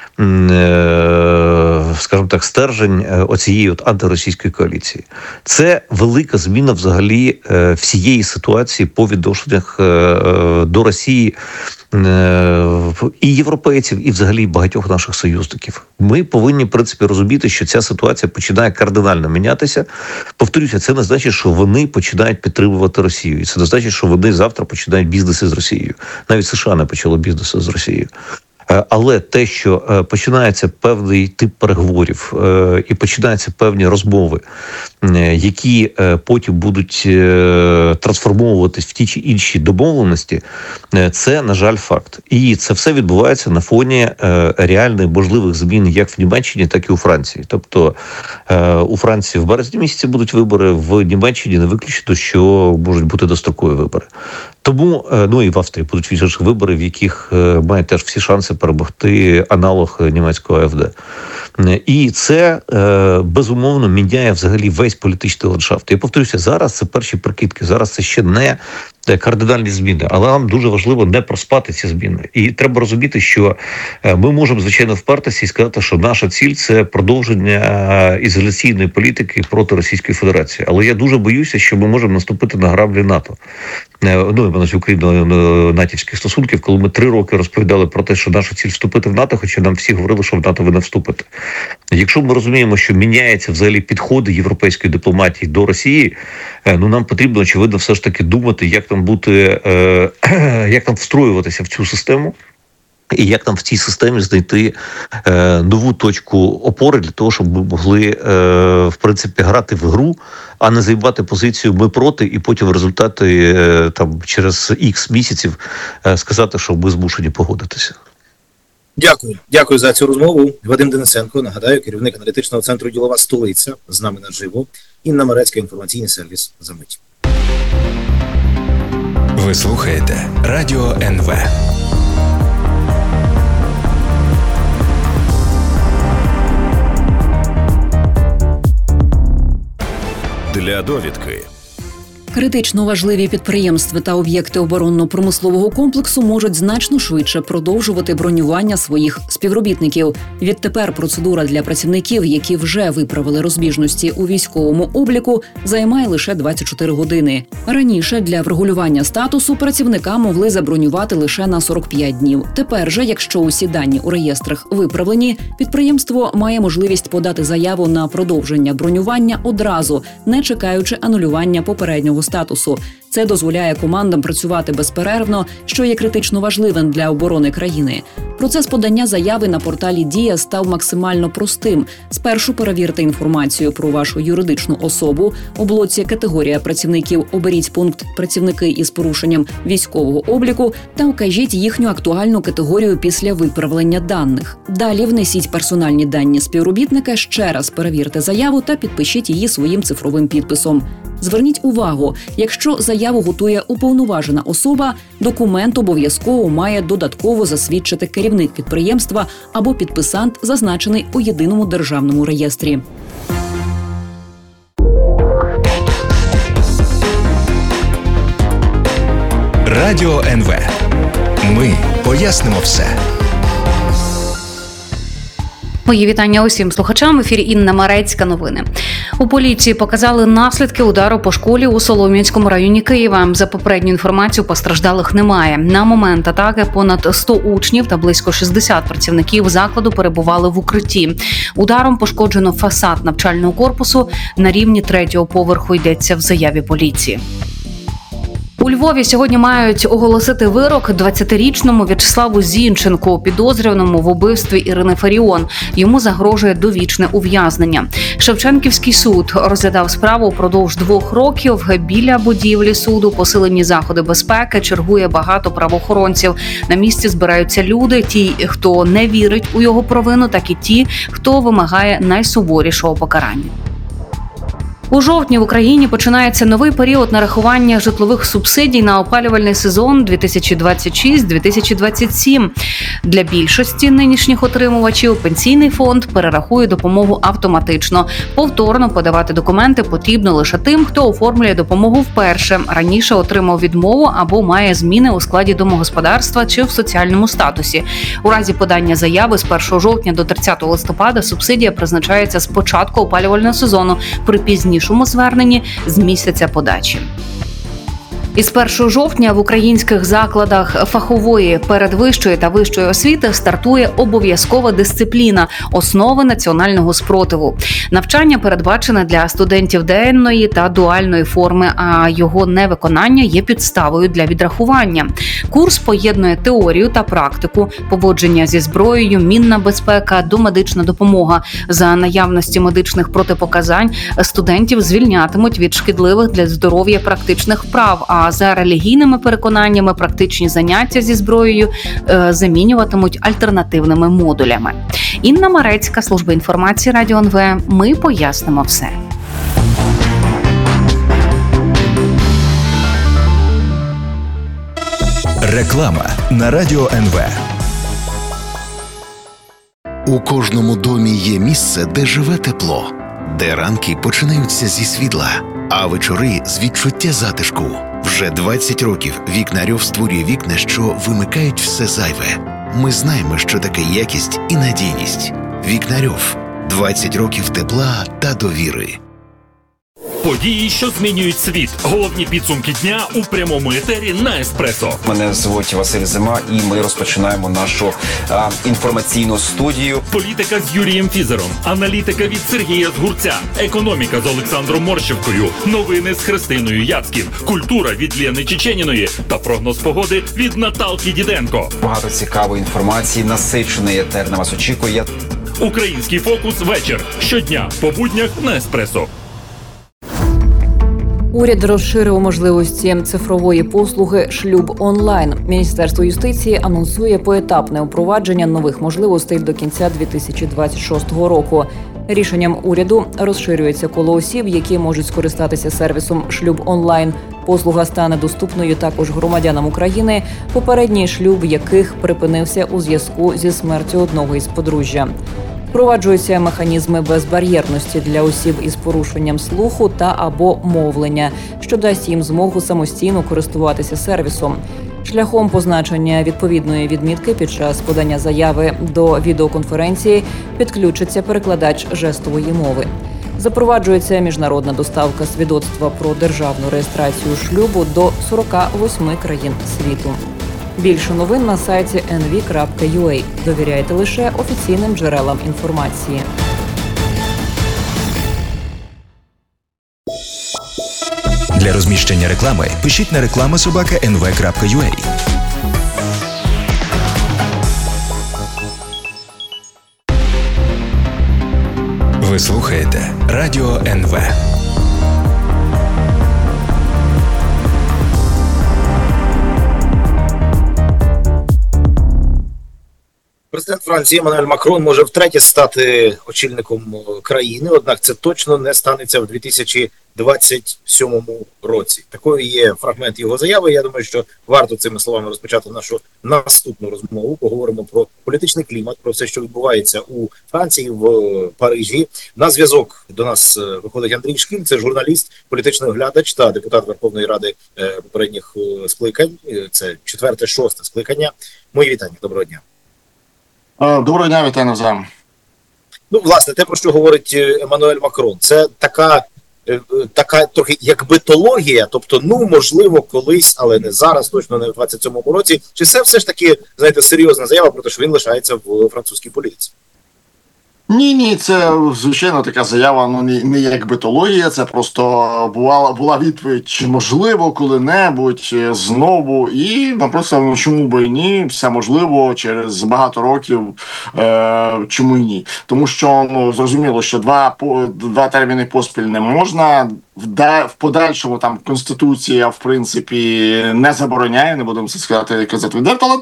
скажімо так, стержень оцієї от антиросійської коаліції. Це велика зміна взагалі всієї ситуації по відношеннях до Росії і європейців, і взагалі багатьох наших союзників. Ми повинні, в принципі, розуміти, що ця ситуація починає кардинально мінятися. Повторюся, це не значить, що вони починають підтримувати Росію. І це не значить, що вони завтра починають бізнеси з Росією. Навіть США не почало бізнеси з Росією. Але те, що починається певний тип переговорів і починаються певні розмови, які потім будуть трансформовуватись в ті чи інші домовленості, це, на жаль, факт. І це все відбувається на фоні реальних можливих змін як в Німеччині, так і у Франції. Тобто у Франції в березні місяці будуть вибори, в Німеччині не виключено, що можуть бути дострокові вибори. Тому, ну і в Австрії будуть інші вибори, в яких мають теж всі шанси перемогти аналог німецького АФД. І це, безумовно, міняє взагалі весь політичний ландшафт. Я повторюся, зараз це перші прикидки, зараз це ще не кардинальні зміни, але нам дуже важливо не проспати ці зміни. І треба розуміти, що ми можемо, звичайно, впертися і сказати, що наша ціль – це продовження ізоляційної політики проти Російської Федерації. Але я дуже боюся, що ми можемо наступити на граблі НАТО. Ну, і з Україно-натівських стосунків, коли ми три роки розповідали про те, що наша ціль вступити в НАТО, хоча нам всі говорили, що в НАТО ви не вступите. Якщо ми розуміємо, що міняються взагалі підходи європейської дипломатії до Росії, ну нам потрібно, очевидно, все ж таки думати, як там бути, е, як там встроюватися в цю систему, і як нам в цій системі знайти е, нову точку опори для того, щоб ми могли, е, в принципі, грати в гру, а не займати позицію «ми проти» і потім в результаті е, там, через ікс місяців е, сказати, що ми змушені погодитися. Дякую. Дякую за цю розмову. Вадим Денисенко, нагадаю, керівник аналітичного центру «Ділова столиця», з нами наживо. Інна Марецька, інформаційний сервіс «Замить». Ви слухаєте Радіо ен ве. Для довідки. Критично важливі підприємства та об'єкти оборонно-промислового комплексу можуть значно швидше продовжувати бронювання своїх співробітників. Відтепер процедура для працівників, які вже виправили розбіжності у військовому обліку, займає лише двадцять чотири години. Раніше для врегулювання статусу працівника могли забронювати лише на сорок п'ять днів. Тепер же, якщо усі дані у реєстрах виправлені, підприємство має можливість подати заяву на продовження бронювання одразу, не чекаючи анулювання попереднього статусу. Це дозволяє командам працювати безперервно, що є критично важливим для оборони країни. Процес подання заяви на порталі «Дія» став максимально простим. Спершу перевірте інформацію про вашу юридичну особу. У блоці «Категорія працівників» оберіть пункт «Працівники із порушенням військового обліку» та укажіть їхню актуальну категорію після виправлення даних. Далі внесіть персональні дані співробітника, ще раз перевірте заяву та підпишіть її своїм цифровим підписом. Зверніть увагу, якщо заяву готує уповноважена особа, документ обов'язково має додатково засвідчити керівник підприємства або підписант, зазначений у єдиному державному реєстрі. Радіо ен ве. Ми пояснимо все. Мої вітання усім слухачам. В ефірі Інна Марецька. Новини. У поліції показали наслідки удару по школі у Солом'янському районі Києва. За попередню інформацію, постраждалих немає. На момент атаки понад сто учнів та близько шістдесят працівників закладу перебували в укритті. Ударом пошкоджено фасад навчального корпусу на рівні третього поверху, йдеться в заяві поліції. У Львові сьогодні мають оголосити вирок двадцятирічному В'ячеславу Зінченку, підозрюваному в убивстві Ірини Фаріон. Йому загрожує довічне ув'язнення. Шевченківський суд розглядав справу впродовж двох років. Біля будівлі суду посилені заходи безпеки, чергує багато правоохоронців. На місці збираються люди, ті, хто не вірить у його провину, так і ті, хто вимагає найсуворішого покарання. У жовтні в Україні починається новий період нарахування житлових субсидій на опалювальний сезон дві тисячі двадцять шість - дві тисячі двадцять сім. Для більшості нинішніх отримувачів Пенсійний фонд перерахує допомогу автоматично. Повторно подавати документи потрібно лише тим, хто оформлює допомогу вперше, раніше отримав відмову або має зміни у складі домогосподарства чи в соціальному статусі. У разі подання заяви з першого жовтня до тридцятого листопада субсидія призначається з початку опалювального сезону при пізнішому зверненні з місяця подачі. Із першого жовтня в українських закладах фахової, передвищої та вищої освіти стартує обов'язкова дисципліна – основи національного спротиву. Навчання передбачене для студентів денної та дуальної форми, а його невиконання є підставою для відрахування. Курс поєднує теорію та практику, поводження зі зброєю, мінна безпека, домедична допомога. За наявності медичних протипоказань студентів звільнятимуть від шкідливих для здоров'я практичних вправ, а за релігійними переконаннями практичні заняття зі зброєю е, замінюватимуть альтернативними модулями. Інна Марецька, служба інформації Радіо ен ве. Ми пояснимо все. Реклама на Радіо ен ве. У кожному домі є місце, де живе тепло, де ранки починаються зі світла, а вечори з відчуття затишку. Вже двадцять років Вікнарьов створює вікна, що вимикають все зайве. Ми знаємо, що таке якість і надійність. Вікнарьов. двадцять років тепла та довіри. Події, що змінюють світ. Головні підсумки дня у прямому етері на Еспресо. Мене звуть Василь Зима, і ми розпочинаємо нашу а, інформаційну студію. Політика з Юрієм Фізером, аналітика від Сергія Згурця, економіка з Олександром Морщевкою, новини з Христиною Яцьків, культура від Лєни Чеченіної та прогноз погоди від Наталки Діденко. Багато цікавої інформації, насичений етер на вас очікує. Український фокус вечір. Щодня по буднях на Еспресо. Уряд розширив можливості цифрової послуги «Шлюб онлайн». Міністерство юстиції анонсує поетапне впровадження нових можливостей до кінця дві тисячі двадцять шостого року. Рішенням уряду розширюється коло осіб, які можуть скористатися сервісом «Шлюб онлайн». Послуга стане доступною також громадянам України, попередній шлюб яких припинився у зв'язку зі смертю одного із подружжя. Впроваджуються механізми безбар'єрності для осіб із порушенням слуху та або мовлення, що дасть їм змогу самостійно користуватися сервісом. Шляхом позначення відповідної відмітки під час подання заяви до відеоконференції підключиться перекладач жестової мови. Запроваджується міжнародна доставка свідоцтва про державну реєстрацію шлюбу до сорок восьми країн світу. Більше новин на сайті ен ві крапка ю а. Довіряйте лише офіційним джерелам інформації. Для розміщення реклами пишіть на реклама собака ен ве крапка ю а. Ви слухаєте Радіо ен ве. Президент Франції Еммануель Макрон може втретє стати очільником країни, однак це точно не станеться в дві тисячі двадцять сьомому році. Такою є фрагмент його заяви. Я думаю, що варто цими словами розпочати нашу наступну розмову. Поговоримо про політичний клімат, про все, що відбувається у Франції, в Парижі. На зв'язок до нас виходить Андрій Шкіль, це журналіст, політичний оглядач та депутат Верховної Ради попередніх скликань. Це четверте, шосте скликання. Мої вітання. Доброго дня. Доброго дня, вітаю навзаєм. Ну, власне, те, про що говорить Еммануель Макрон, це така, така трохи як битологія, тобто, ну, можливо, колись, але не зараз, точно не в двадцять сьомому році. Чи це все ж таки, знаєте, серйозна заява про те, що він лишається в французькій політиці? Ні, ні, це, звичайно, така заява, ну, не, не як битологія, це просто була, була відповідь, чи можливо коли-небудь знову, і, ну, просто, ну, чому би і ні, все можливо, через багато років, е, чому і ні. Тому що, ну, зрозуміло, що два, по, два терміни поспіль не можна, в, в подальшому, там, Конституція, в принципі, не забороняє, не будемо це сказати, казати відверто, але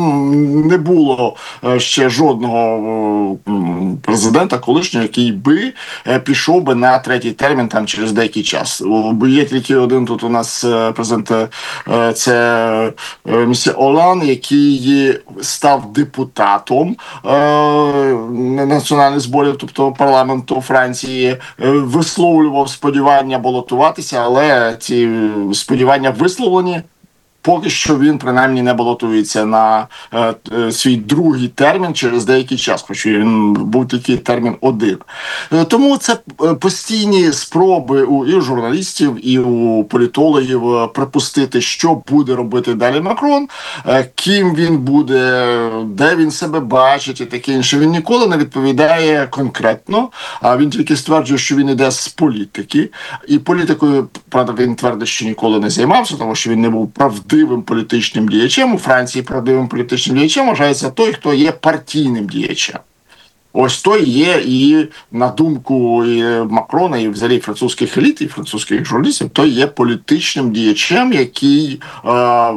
м, не було ще жодного м, президента колишнього, який би е, пішов би на третій термін там через деякий час. Бо є тільки один тут у нас е, президент, е, це е, місьє Олан, який став депутатом е, національних зборів, тобто парламенту Франції, е, висловлював сподівання балотуватися, але ці сподівання висловлені. Поки що він, принаймні, не балотується на е, е, свій другий термін через деякий час, хоч він був тільки термін один. Е, тому це постійні спроби у і у журналістів, і у політологів припустити, що буде робити далі Макрон, е, ким він буде, де він себе бачить і таке інше. Він ніколи не відповідає конкретно, а він тільки стверджує, що він іде з політики. І політикою, правда, він твердить, що ніколи не займався, тому що він не був правдивим політичним діячем. У Франції правдивим політичним діячем вважається той, хто є партійним діячем. Ось той є і, на думку і Макрона, і взагалі французьких еліт, і французьких журналістів, той є політичним діячем, який е,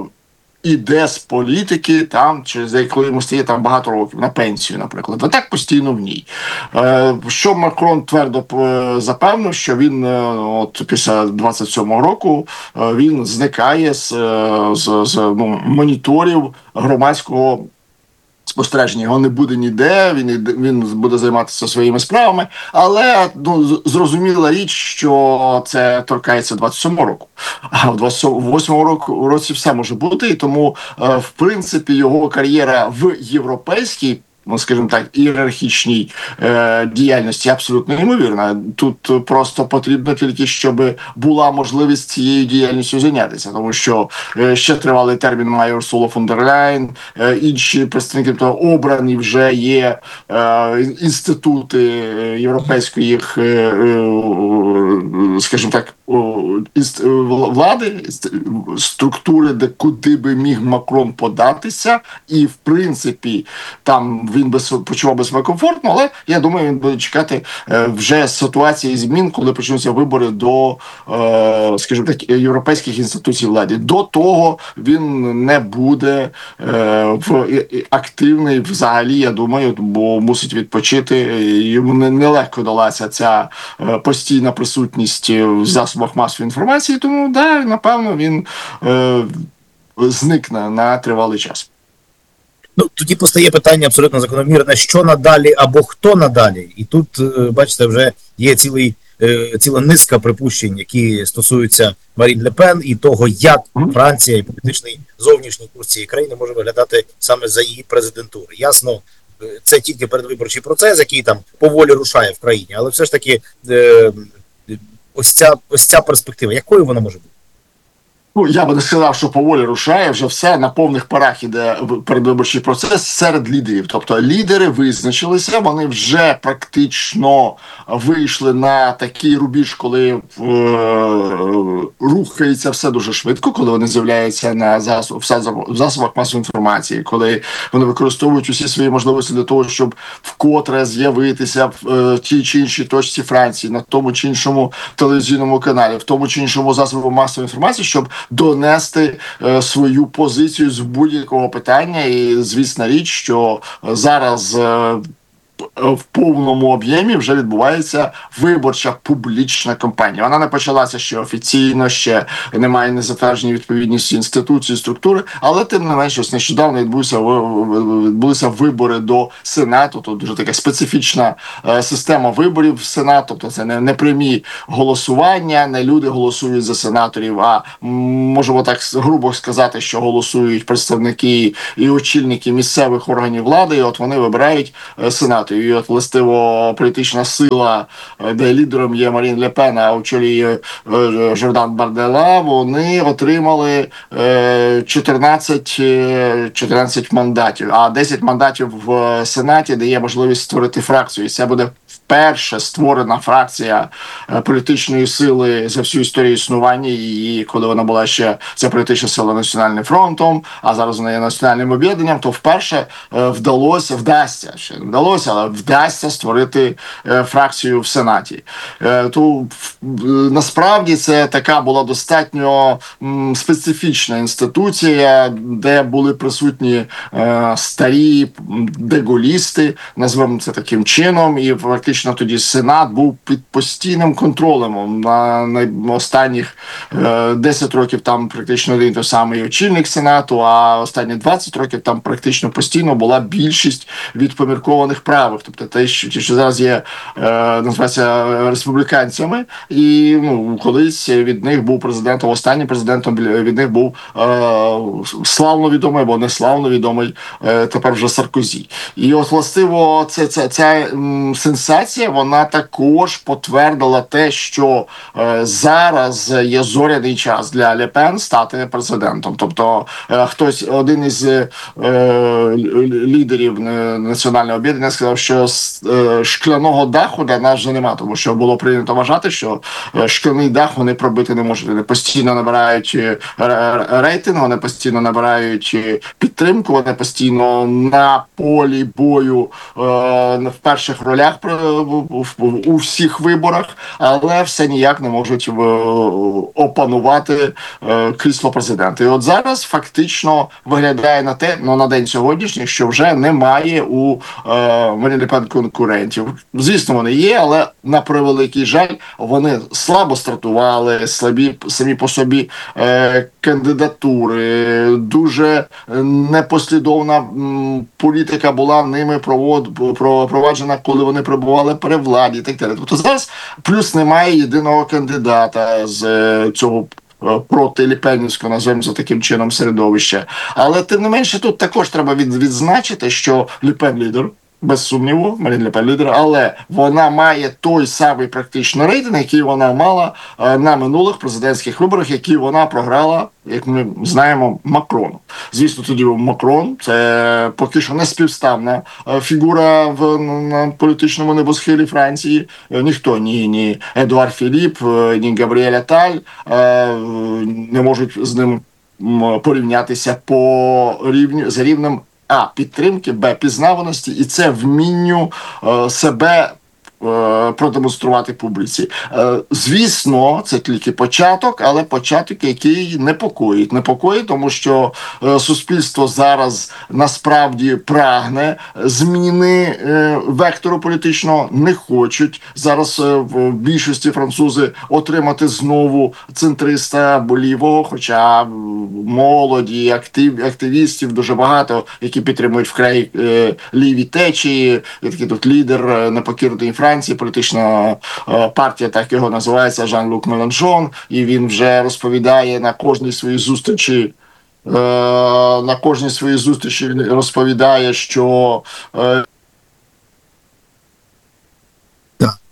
іде з політики, там, через коли йому стає там багато років, на пенсію, наприклад. А так постійно в ній. Е, що Макрон твердо запевнив, що він от після двадцять сьомого року е, він зникає з, з, з ну, моніторів громадського спостереження. Його не буде ніде, він, він буде займатися своїми справами, але, ну, зрозуміла річ, що це торкається двадцять сьомого року. А в двадцять восьмому року, році все може бути, і тому, в принципі, його кар'єра в європейській, ну, скажімо так, ієрархічній е, діяльності абсолютно неймовірна. Тут просто потрібно тільки, щоб була можливість цією діяльністю зайнятися, тому що е, ще тривалий термін має Урсула фон дер Ляйн, е, інші представники, тобто обрані вже є е, інститути європейської, е, е, скажімо так, інст, влади, структури, де куди би міг Макрон податися, і в принципі там він без, почував би себе комфортно, але я думаю, він буде чекати е, вже ситуації змін, коли почнуться вибори до, е, скажімо так, європейських інституцій влади. До того він не буде е, в, активний взагалі, я думаю, бо мусить відпочити. Йому нелегко далася ця е, постійна присутність в засобах масової інформації, тому, да, напевно, він е, зникне на тривалий час. Ну, тоді постає питання абсолютно закономірне, що надалі або хто надалі. І тут, бачите, вже є цілий, ціла низка припущень, які стосуються Марін Ле Пен і того, як Франція і політичний зовнішній курс цієї країни може виглядати саме за її президентури. Ясно, це тільки передвиборчий процес, який там поволі рушає в країні, але все ж таки ось ця, ось ця перспектива, якою вона може бути? Ну, я би не сказав, що поволі рушає, вже все на повних парах іде передвиборчий процес серед лідерів. Тобто лідери визначилися, вони вже практично вийшли на такий рубіж, коли е- рухається все дуже швидко, коли вони з'являються на засоб, в засобах масової інформації, коли вони використовують усі свої можливості для того, щоб вкотре з'явитися в е- тій чи іншій точці Франції, на тому чи іншому телевізійному каналі, в тому чи іншому засобі масової інформації, щоб донести е, свою позицію з будь-якого питання. І звісна річ, що зараз е, в повному об'ємі вже відбувається виборча публічна кампанія. Вона не почалася ще офіційно, ще немає не затверджені відповідності інституції, структури, але тим не менше, ось нещодавно відбулися, відбулися вибори до Сенату. Тут дуже така специфічна е, система виборів в Сенат, тобто це не, не прямі голосування, не люди голосують за сенаторів, а можемо так грубо сказати, що голосують представники і очільники місцевих органів влади, і от вони вибирають е, сенатор. І от властиво політична сила, де лідером є Марін Ле Пен, а у чолі Жордан Бардела, вони отримали чотирнадцять, чотирнадцять мандатів, а десять мандатів в Сенаті дає можливість створити фракцію. І це буде вперше створена фракція політичної сили за всю історію існування її, коли вона була ще, ця політична сила Національним фронтом, а зараз вона є національним об'єднанням, то вперше вдалося, вдасться, ще не вдалося, але вдасться створити фракцію в Сенаті. То насправді це така була достатньо специфічна інституція, де були присутні старі деголісти, назвемо це таким чином, і фактично тоді Сенат був під постійним контролем. На, на останніх е, десять років там практично один той самий очільник Сенату, а останні двадцять років там практично постійно була більшість від поміркованих правих. Тобто те, що, ті, що зараз є, е, називається республіканцями, і ну, колись від них був президентом, останнім президентом від них був е, славно відомий, або не славно відомий е, тепер вже Саркозі. І от властиво це, це, ця м, сенсація, вона також потвердила те, що е, зараз є зоряний час для Ле Пен стати президентом. Тобто е, хтось, один із е, лідерів національного об'єднання сказав, що е, шкляного даху для нас вже нема, тому що було прийнято вважати, що е, шкляний дах вони пробити не можуть. Вони постійно набирають рейтинг, вони постійно набирають підтримку, вони постійно на полі бою е, в перших ролях у всіх виборах, але все ніяк не можуть опанувати крісло президента. І от зараз фактично виглядає на те, ну на день сьогоднішній, що вже немає у Марін Ле Пен конкурентів. Звісно, вони є, але на превеликий жаль, вони слабо стартували, слабі самі по собі е, кандидатури, дуже непослідовна м, політика була ними провод, проваджена, коли вони перебували при владі і так далі. Тобто зараз плюс немає єдиного кандидата з е, цього проти ліпенівського, називаємо за таким чином, середовища. Але тим не менше тут також треба від, відзначити, що Ле Пен лідер, без сумніву, Марін Ле Пен лідер, але вона має той самий практично рейтинг, який вона мала е, на минулих президентських виборах, які вона програла, як ми знаємо, Макрону. Звісно, тоді був Макрон, це поки що не співставна е, фігура в на політичному небосхилі Франції. Е, ніхто, ні, ні Едуард Філіп, е, ні Габріель Аталь е, не можуть з ним м, порівнятися по рівню, за рівнем А. Підтримки, Б. Пізнаваності, і це вмінню е, себе е, продемонструвати публіці. Е, звісно, це тільки початок, але початок, який непокоїть. Непокоїть, тому що е, суспільство зараз насправді прагне зміни е, вектору політичного, не хочуть зараз е, в більшості французи отримати знову центриста або лівого, хоча молоді, актив, активістів дуже багато, які підтримують вкрай е, ліві течії. Є такий тут лідер е, непокірної Франції, політична е, партія, так його називається, Жан-Люк Меланшон, і він вже розповідає на кожній своїй зустрічі, е, на кожній своїй зустрічі розповідає, що е,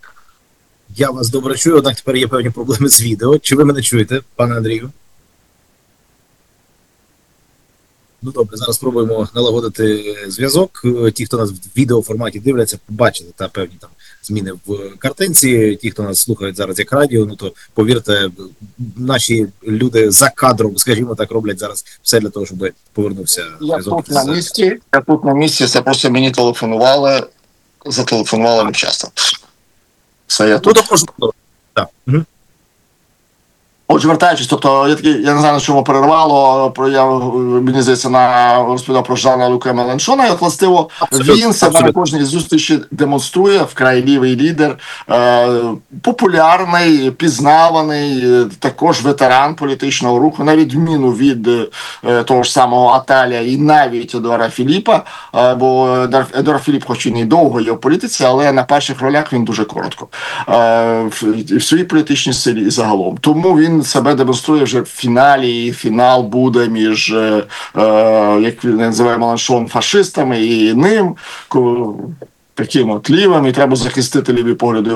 Я вас добре чую, однак тепер є певні проблеми з відео. Чи ви мене чуєте, пане Андрію? Ну добре, зараз спробуємо налагодити зв'язок. Ті, хто нас в відеоформаті дивляться, побачили та певні там зміни в картинці. Ті, хто нас слухають зараз як радіо, ну то повірте, наші люди за кадром, скажімо так, роблять зараз все для того, щоб повернувся Я зв'язок. тут на місці, я тут на місці, це просто мені телефонували, зателефонували нечасто. Все, я Ну, тут. то можна. Так. Угу. Отже, вертаючись, тобто я такий, я не знаю, на чому перервало, про я мені здається на розповідав про Жана Люка Меланшона. І от властиво Абсолютно, він себе на абсолютно. кожній зустрічі демонструє, вкрай лівий лідер, е, популярний, пізнаваний, е, також ветеран політичного руху, на відміну від е, того ж самого Аталія і навіть Едуарда Філіпа. Е, бо Едуард Едуард Філіп, хоч і не довго є в політиці, але на перших ролях він дуже коротко е, в, в своїй політичній силі і загалом. Тому він себе демонструє вже в фіналі, і фінал буде між, е, е, як він називає Меланшон, фашистами і ним, ко- таким от лівим, і треба захистити ліві погляди